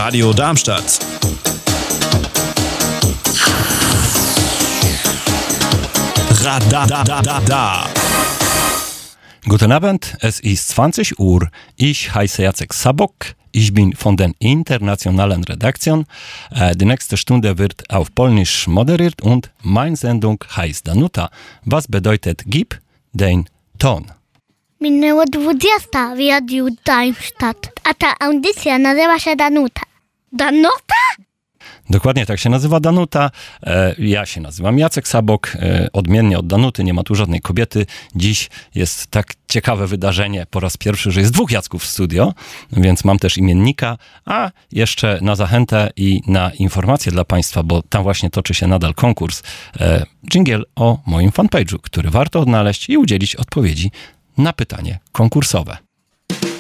Radio Darmstadt. Radadadada. Guten Abend, es ist 20 Uhr. Ich heiße Jacek Sabok. Ich bin von der internationalen Redaktion. Die nächste Stunde wird auf Polnisch moderiert und meine Sendung heißt Danuta. Was bedeutet gib den Ton? Minęło 20 w Radiu Darmstadt, a ta audycja nazywa się Danuta. Danuta? Dokładnie tak się nazywa Danuta. Ja się nazywam Jacek Sabok. Odmiennie od Danuty, nie ma tu żadnej kobiety. Dziś jest tak ciekawe wydarzenie po raz pierwszy, że jest 2 Jacków w studio, więc mam też imiennika, a jeszcze na zachętę i na informacje dla Państwa, bo tam właśnie toczy się nadal konkurs, dżingiel o moim fanpage'u, który warto odnaleźć i udzielić odpowiedzi na pytanie konkursowe.